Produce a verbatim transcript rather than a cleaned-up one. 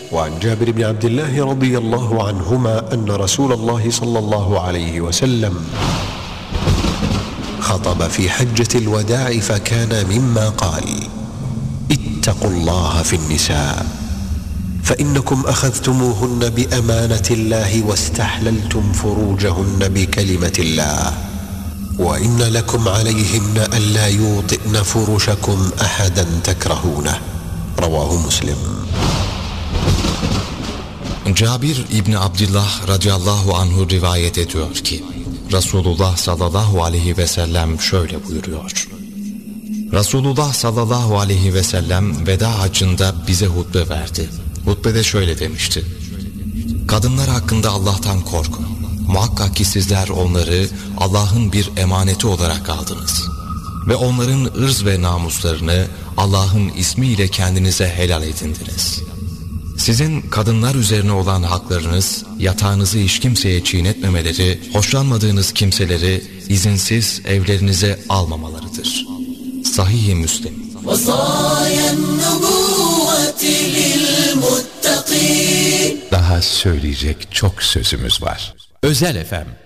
وعن جابر بن عبد الله رضي الله عنهما أن رسول الله صلى الله عليه وسلم خطب في حجة الوداع فكان مما قال: اتقوا الله في النساء فإنكم أخذتموهن بأمانة الله واستحللتم فروجهن بكلمة الله وإن لكم عليهن ألا يوطئن فرشكم أحدا تكرهونه. رواه مسلم. Cabir İbni Abdullah radıyallahu anhu rivayet ediyor ki Resulullah sallallahu aleyhi ve sellem şöyle buyuruyor: Resulullah sallallahu aleyhi ve sellem veda haccında bize hutbe verdi. Hutbede şöyle demişti: Kadınlar hakkında Allah'tan korkun. Muhakkak ki sizler onları Allah'ın bir emaneti olarak aldınız. Ve onların ırz ve namuslarını Allah'ın ismiyle kendinize helal edindiniz. Sizin kadınlar üzerine olan haklarınız, yatağınızı hiç kimseye çiğnetmemeleri, hoşlanmadığınız kimseleri izinsiz evlerinize almamalarıdır. Sahih-i Müslim. Daha söyleyecek çok sözümüz var. Özel F M